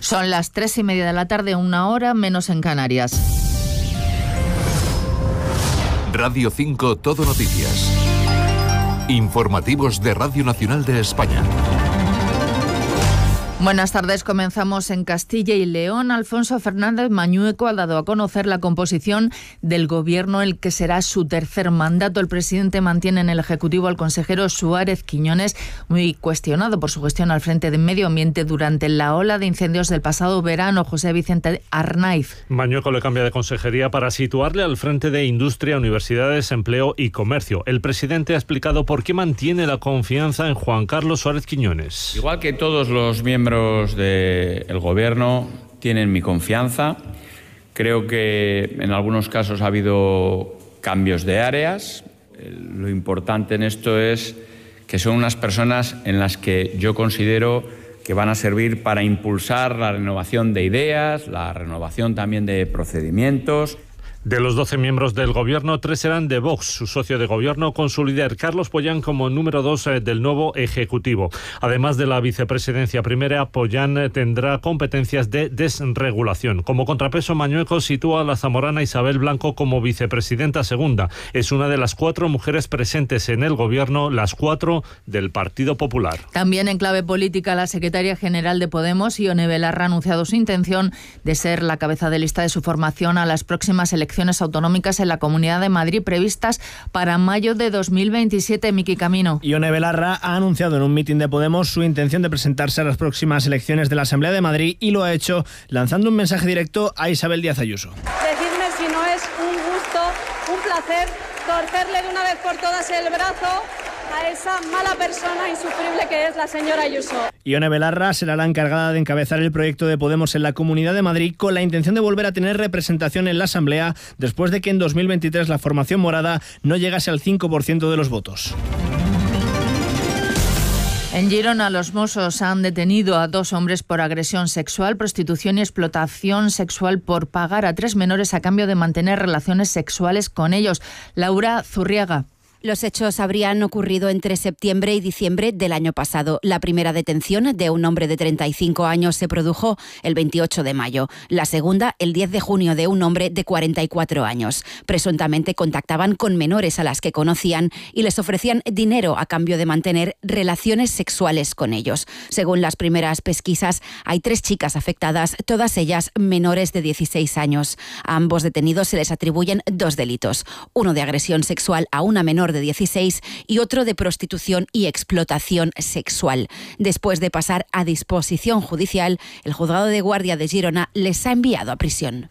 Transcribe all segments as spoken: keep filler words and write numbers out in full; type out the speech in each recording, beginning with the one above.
Son las tres y media de la tarde, una hora menos en Canarias. Radio cinco Todo Noticias. Informativos de Radio Nacional de España. Buenas tardes, comenzamos en Castilla y León. Alfonso Fernández Mañueco ha dado a conocer la composición del gobierno, el que será su tercer mandato. El presidente mantiene en el Ejecutivo al consejero Suárez Quiñones, muy cuestionado por su gestión al frente de Medio Ambiente durante la ola de incendios del pasado verano. José Vicente Arnaiz. Mañueco le cambia de consejería para situarle al frente de Industria, Universidades, Empleo y Comercio. El presidente ha explicado por qué mantiene la confianza en Juan Carlos Suárez Quiñones. Igual que todos los miembros miembros del Gobierno tienen mi confianza. Creo que en algunos casos ha habido cambios de áreas. Lo importante en esto es que son unas personas en las que yo considero que van a servir para impulsar la renovación de ideas, la renovación también de procedimientos. De los doce miembros del Gobierno, tres serán de Vox, su socio de Gobierno, con su líder Carlos Pollán como número dos del nuevo Ejecutivo. Además de la vicepresidencia primera, Pollán tendrá competencias de desregulación. Como contrapeso, Mañueco sitúa a la zamorana Isabel Blanco como vicepresidenta segunda. Es una de las cuatro mujeres presentes en el Gobierno, las cuatro del Partido Popular. También en clave política, la secretaria general de Podemos, Ione Belarra, ha anunciado su intención de ser la cabeza de lista de su formación a las próximas elecciones autonómicas en la Comunidad de Madrid previstas para mayo de dos mil veintisiete. Miki Camino. Ione Belarra ha anunciado en un mitin de Podemos su intención de presentarse a las próximas elecciones de la Asamblea de Madrid y lo ha hecho lanzando un mensaje directo a Isabel Díaz Ayuso. Decidme si no es un gusto, un placer torcerle de una vez por todas el brazo a esa mala persona insufrible que es la señora Ayuso. Ione Belarra será la encargada de encabezar el proyecto de Podemos en la Comunidad de Madrid con la intención de volver a tener representación en la Asamblea después de que en dos mil veintitrés la formación morada no llegase al cinco por ciento de los votos. En Girona, los Mossos han detenido a dos hombres por agresión sexual, prostitución y explotación sexual por pagar a tres menores a cambio de mantener relaciones sexuales con ellos. Laura Zurriaga. Los hechos habrían ocurrido entre septiembre y diciembre del año pasado. La primera detención de un hombre de treinta y cinco años se produjo el veintiocho de mayo. La segunda, el diez de junio, de un hombre de cuarenta y cuatro años. Presuntamente contactaban con menores a las que conocían y les ofrecían dinero a cambio de mantener relaciones sexuales con ellos. Según las primeras pesquisas, hay tres chicas afectadas, todas ellas menores de dieciséis años. A ambos detenidos se les atribuyen dos delitos. Uno de agresión sexual a una menor de dieciséis y otro de prostitución y explotación sexual. Después de pasar a disposición judicial, el juzgado de guardia de Girona les ha enviado a prisión.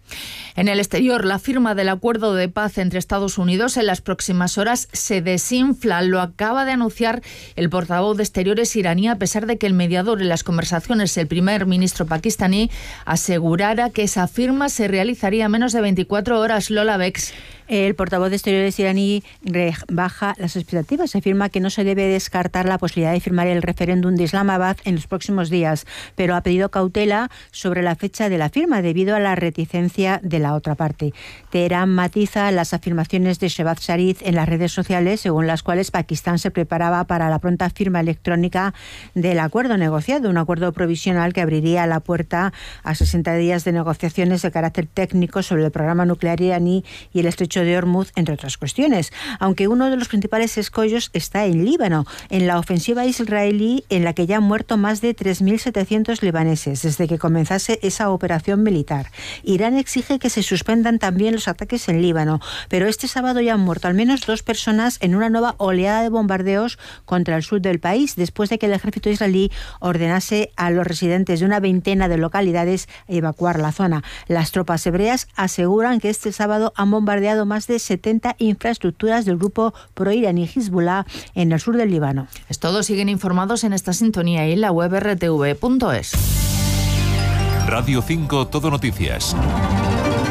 En el exterior, la firma del acuerdo de paz entre Estados Unidos en las próximas horas se desinfla. Lo acaba de anunciar el portavoz de Exteriores iraní, a pesar de que el mediador en las conversaciones, el primer ministro pakistaní, asegurara que esa firma se realizaría en menos de veinticuatro horas. Lola Bex. El portavoz de Exteriores iraní baja las expectativas. Afirma que no se debe descartar la posibilidad de firmar el referéndum de Islamabad en los próximos días, pero ha pedido cautela sobre la fecha de la firma debido a la reticencia de la otra parte. Teherán matiza las afirmaciones de Shehbaz Sharif en las redes sociales, según las cuales Pakistán se preparaba para la pronta firma electrónica del acuerdo negociado, un acuerdo provisional que abriría la puerta a sesenta días de negociaciones de carácter técnico sobre el programa nuclear iraní y el estrecho de Hormuz, entre otras cuestiones. Aunque uno de los principales escollos está en Líbano, en la ofensiva israelí en la que ya han muerto más de tres mil setecientos libaneses desde que comenzase esa operación militar. Irán exige que se suspendan también los ataques en Líbano, pero este sábado ya han muerto al menos dos personas en una nueva oleada de bombardeos contra el sur del país, después de que el ejército israelí ordenase a los residentes de una veintena de localidades evacuar la zona. Las tropas hebreas aseguran que este sábado han bombardeado más de setenta infraestructuras del grupo proiraní Hezbollah en el sur del Líbano. Es todo, siguen informados en esta sintonía y en la web erre te ve punto es. Radio cinco Todo Noticias.